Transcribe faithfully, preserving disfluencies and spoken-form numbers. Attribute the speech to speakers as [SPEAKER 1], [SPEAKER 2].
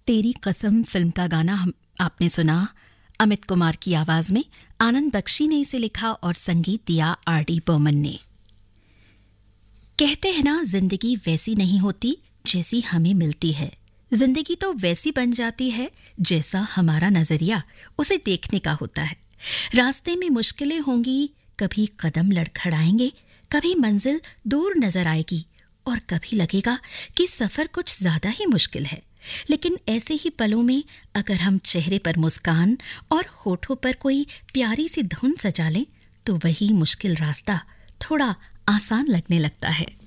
[SPEAKER 1] तेरी कसम फिल्म का गाना हम आपने सुना अमित कुमार की आवाज में। आनंद बख्शी ने इसे लिखा और संगीत दिया आर डी बर्मन ने। कहते हैं ना, जिंदगी वैसी नहीं होती जैसी हमें मिलती है। जिंदगी तो वैसी बन जाती है जैसा हमारा नजरिया उसे देखने का होता है। रास्ते में मुश्किलें होंगी, कभी कदम लड़खड़ाएंगे, कभी मंजिल दूर नजर आएगी और कभी लगेगा कि सफर कुछ ज्यादा ही मुश्किल है। लेकिन ऐसे ही पलों में अगर हम चेहरे पर मुस्कान और होठों पर कोई प्यारी सी धुन सजा लें तो वही मुश्किल रास्ता थोड़ा आसान लगने लगता है।